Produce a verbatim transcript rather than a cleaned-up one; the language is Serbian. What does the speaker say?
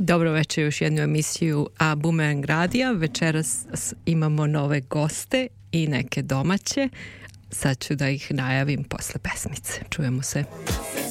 Dobro večer, još jednu emisiju A Boomerang Radija. Večeras imamo nove goste i neke domaće. Sad ću da ih najavim posle pesmice. Čujemo se.